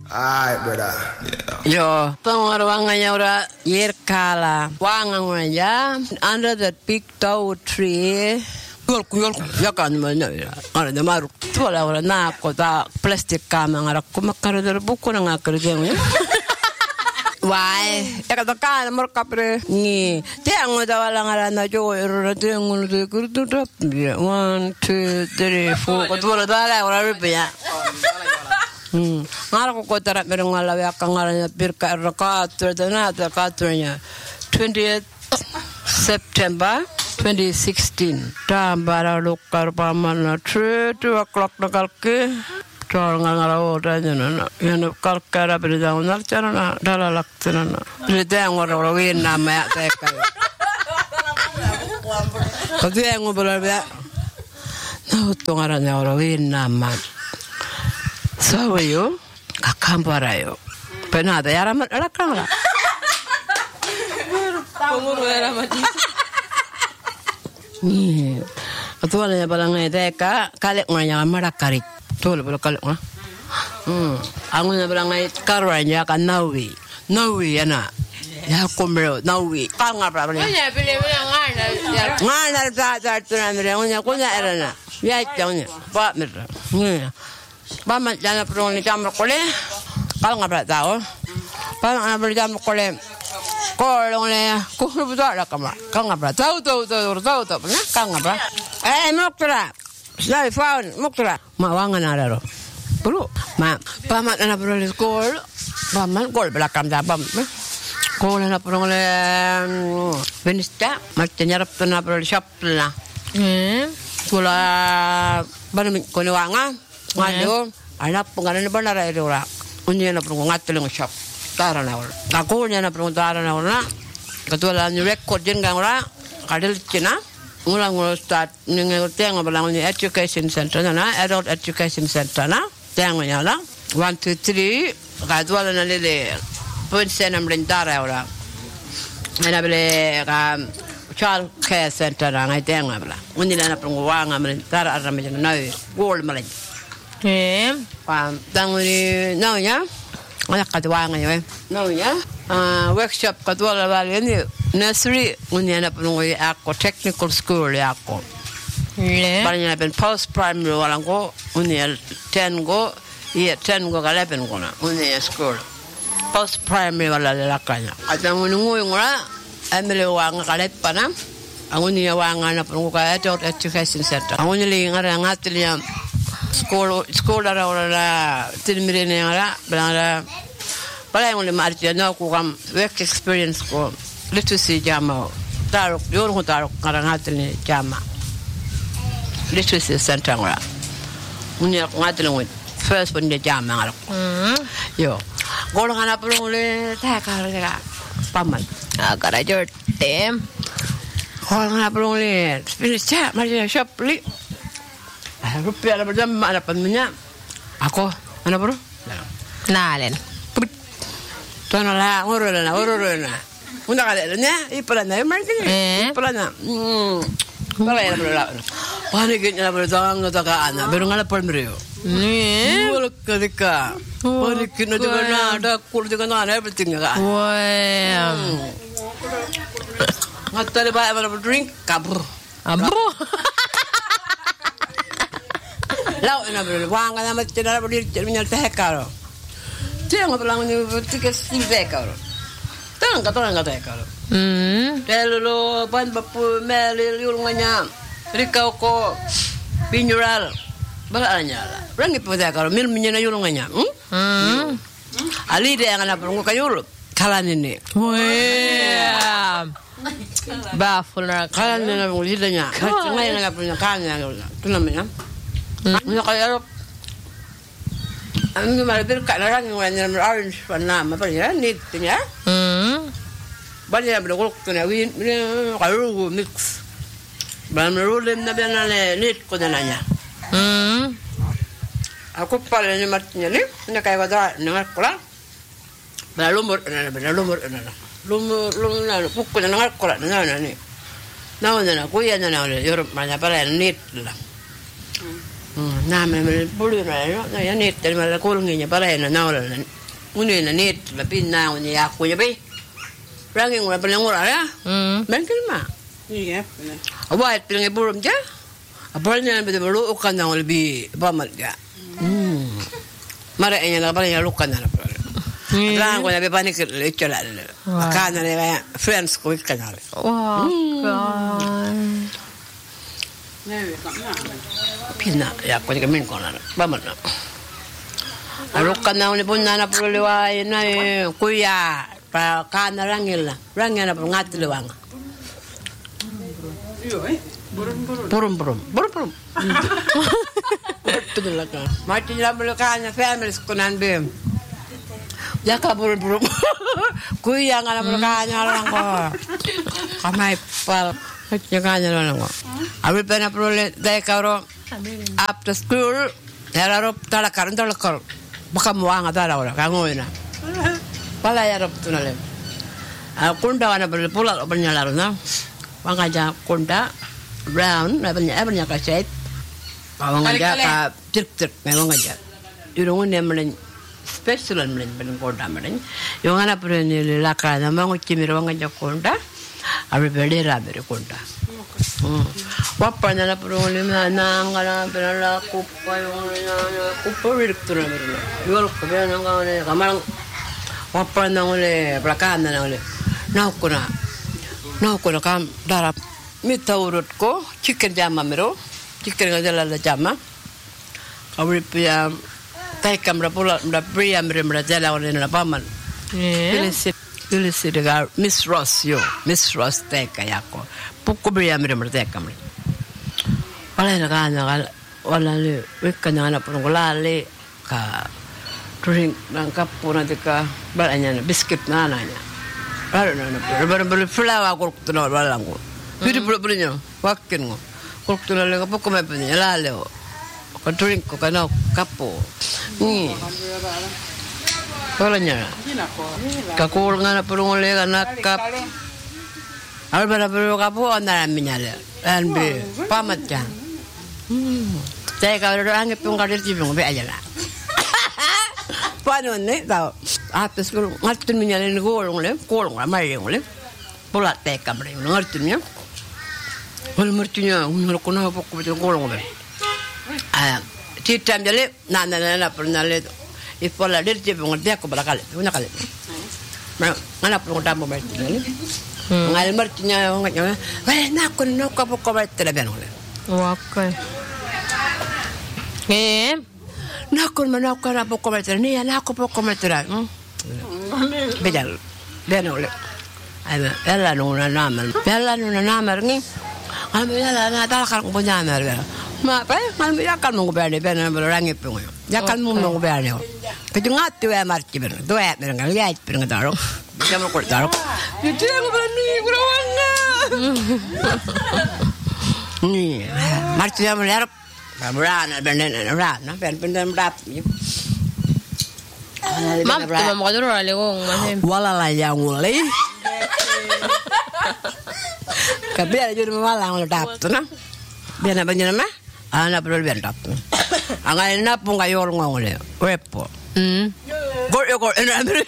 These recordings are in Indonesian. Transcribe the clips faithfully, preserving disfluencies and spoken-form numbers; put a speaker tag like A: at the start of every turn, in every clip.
A: Alright, brother.
B: Yo, pangwarwanganya ora yerkala. Wanganganya under that big tow tree. Yolku yolku yakan mana ya. Ara de maru. Tuala ora na kota plastic kama ngara kumakaro der buku na ngakar jeng. Why? Ya kata kan mer kapre ni. Tiang da wala ngara na jo ero tiang ngul de kurtu tap. one two three four. Kotwala dala ora rupya. Hmm. Ngara ko kotara pero ngala ya kangaranya birka raka terdana ta katranya. twentieth September twenty sixteen. Tambara lokar pamana three two o'clock nakalke. Tol ngara ora nyana. Yana kalkara berida unar chana dala laktana. Berida ngora ora win nama ya teka. Kau yang ngobrol ya. Nah, tungaranya ora win nama. Sawayo kakambarayo. Penada ya ramat rakang lah. Umur ramat. Ni. Atualnya balangnya teka kalek nganya marakarit. Tuh bala kalek ah. Hmm. Angunya balangnya karwanya kan nawi. Nawi yana. Ya komero nawi. Kanga berapa ni?
C: Punya pilih-pilih ngana.
B: Ngana tak tak tu namanya. Punya punya erana. Ya jangan. Pak merah. Ni. Paman jangan perlu ni jam berkole. Kalau nggak berat tahu. Kalau nggak berat jam berkole. Kalau ni, kau betul ada kamera. Kalau nggak berat tahu tahu tahu tahu tahu. Pernah? Kalau nggak berat. Eh, muktura. Sudah found muktura. Mak wangan ada lo. Perlu. Mak paman anak perlu di sekolah. Paman kol belakang jabam. Kau anak perlu le Venista. Macam nyarap tu anak perlu shop lah. Hmm. Kula baru kau ni wangan. Ngado anak penganan benar itu orang unya na perlu ngatel ngshop tarana orang aku nya na perlu tarana orang ketua new record jen gang orang kadel cina ngulang ngulang start ningal tiang ngabalang ni education center na adult education center na tiang nya la one two three kadua na lele point senam lentara orang ana bele ka child care center na ngai tiang ngabla unya na perlu wanga melentara arame na gold malay. Eh, pam, tanggung ni, naunya, anak kedua ngaya, naunya, workshop kedua level ni, nursery, unya na penunggu aku technical school ya aku. Yeah. Banyak pen post primary walang ko, unya ten go, iya ten go kalau pen ko na, unya school, post primary wala lelakanya. Atau menunggu yang orang, ambil wang kalau pana, unya wang anak penunggu kaya adult education center, unya lingar yang ngatilnya. Sekolah sekolah orang lah timire ni orang benar pada yang lima arti na aku kam work experience ko literacy jama taruh diorang ko taruh karang hatil ni jama literacy center orang punya ngatil ni first pun dia jama orang yo golong anak perlu le tak kar tak paman agar aja tem golong anak perlu le finish chat macam shop li rupiah ada berjam ada pennya aku mana bro
C: Nalen
B: tuan lah urut lah urut lah unda kada nya ipalan na martin ipalan na hmm bala ya bro la panik nya bro tang ta ka ana pero ngala por mrio ni wala kadika panik nya juga na ada kul juga na everything ka
C: wow
B: ngatar ba ba drink kabur
C: abro
B: lau ina bro wang na mat tena bro terminal teh karo tiang belang ni tiket sim teh karo tang ka tang ka teh karo hmm telo ban bapu mel yulungnya rikau ko binjural balanya la rangi po teh karo mil minya yulungnya hmm hmm ali de ngana bro kayul kalan ini
C: wah bafulna
B: kalan ni bro lidanya ngai na punya kanya tu namanya Ni kaya ang malapit ka na lang yung yung orange na apa ya neat ya. Hmm. Banyak berlaku tu na win kalau mix. Baru lem na biar na neat ko na nanya. Hmm. Aku pala ni matnya ni, ni kaya wada nangar kola. Balumur na balumur na. Lumur lumur na pukul na nangar kola na na ni. Na na na kuya na na Europe mana pala neat lah. Hmm. Naaminen pulyynä, no ja niittelemällä kulngin ja pareina naulalla. Unina niittellä pinnaan ja jaakkuun ja pi. Rangin mulle paljon uralla.
C: Mm.
B: Melkein mä.
A: Iya.
B: Await pilang iburum ja. Apalagi yang betul betul ukan yang lebih pamer ya. Hmm. Mara ini lah paling yang lukan yang apa. Orang kau yang panik itu lah. Karena dia friends kau ikan lah.
C: Wah, kan.
B: Pina ya kau juga min kau lah. Pamer lah. Lukan yang lebih pun nana perlu lewat ini kuya. Karena rangil lah. Rangil apa ngat lewang. Burung burung burung burung. Betul lah kan. Mati dalam belakangnya family sekunan bem. Jaka burung burung. Kuya ngana belakangnya orang kok. Kamai pal. Jangan orang kok. Abi pernah perlu dari kau after school. Era rop tala karan tala kor. Baka muang ada orang kamu ina. Pala ya rop tu nalem. Aku ndak ada perlu pulang bernyala na. Wangaja kunda brown na banya banya ka shape wangaja ka tirk tirk me wangaja irungun ne mlen special mlen ben kunda mlen yo ngana prene la ka na mango chimiro wangaja kunda abe bele ra bere kunda wapa na pro le na ngana pero la kupa yo na kupa virtura mero yo ko be na ngane kamarang wapa na ngole plakana na ngole na kuna no kono kam dara mi tawrut ko chicken jama mero chicken ga jala la jama awri pia tay kam ra pula da bria mero mera jala wala na paman Felicit Felicit ga Miss Ross yo Miss Ross tay kayako pukko bria mero mera tay kam wala na ga na wala le wekana na pun golale ka drink nang kapuna dika balanya biscuit na nanya. Ada nana, baru-baru flower aku tuh balangu. Biri bulu-bulunya, wakin ngo. Aku tuh lalu apa kau macamnya lalu. Kau drink kau kena kapo. Ni. Kalanya. Kau ngana perlu ngoleh ngana kap. Alu baru-baru kapo anda minyale. Anbe, pamat jang. Saya kalau orang itu ngkadir cibung be aja lah. Paano ni tao atas ko ngatun minya ni golong le golong amay le pola te kamre ngatun niya wal martunya ngol ko na pokko be golong le ah titam jale na na na pernah le ipola dir je bong de ko balakal una kale ma ngana pun tambo be le ngal martunya nganya wala na ko no ko pokko be tele ben le
C: Wakai. Eh
B: Nakon manakon na pokko be tele ni na ko pokko be tele Bejal, benole. Ada, ela nuna namal. Ela nuna namal ni. Kami ela na takar ko namal. Ma, pa, kami yakan mo berne berne berangi pungo. Yakan mo mo berne. Kaya nga tuwa marti berne. Tuwa berne nga light berne daro. Bisa mo ko daro. Itu yang berani kurawanga. Ni, marti yang melarap. Berana berne rana, berne berne rap.
C: Mam, tu mam kadro ale gong masih.
B: Wala la yang mulai. Kabel jadi malang le tap tu na. Biar apa jenak mah? Anak perlu biar tap tu. Angai na pun kayor ngong le. Wepo.
C: Hmm.
B: Gor gor ena amri.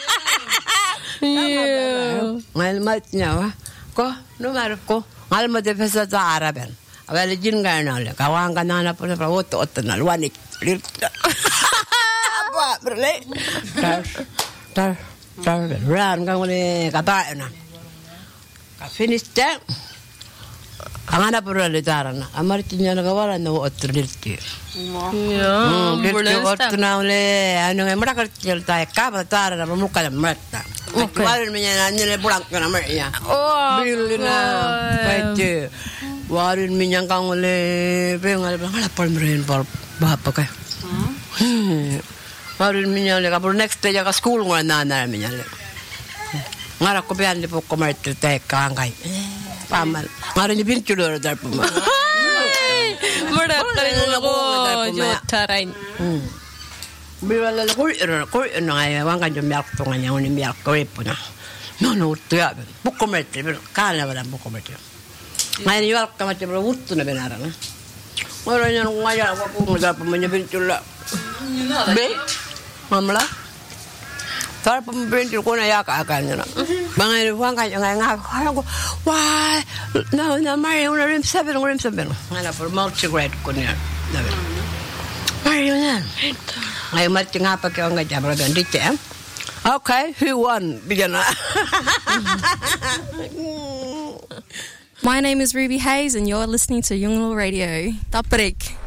C: Iya.
B: Ngal matnya wah. Ko numar ko. Ngal mate pesa ta araben. Awal jin gana le. Kawang kana na pun pra oto oto na luanik. Apa berle? Tar tar tar ran kang le kata na. Ka finish ta. Angana pura le tarana. Amar tinya na kawala na oto dirti.
C: Iya.
B: Dirti oto na le ano ngai mara kertil ta ka ba tarana muka na mata. Warin minya na le pulang kana mer ya.
C: Oh.
B: Bilina paite. Warin minya kang le pengal ngala pal meren pal bapa ka. Warin minya le ka por next day ka school ngala na na minya le. Ngara ko bian le pokko mer te ka ngai. Pamal. Ngara ni bin chulo dar puma.
C: Mura tarin ako jo tarain.
B: Bila la ko ko ngai wang kan jom yak tonga nyang ni yak ko epuna. No no tu ya. Pokko mer te ka na bala pokko mer te. Ngai ni yak ka ma te bro uttu na benara na. Orang yang ngajak aku ngajak pemanya pintulah. Be, mamla. Tar pembentul ko na yaka akan na. Mga iwan ka nga nga ako. Why? No, na Mario na rim seven rim seven. Ngala for multi-grade ko niya. Mario na. Ay mati nga pa kaya nga jabra gan dite. Okay, who won? Bigyan na.
A: My name is Ruby Hayes and you're listening to Yunglul Radio. Taprik.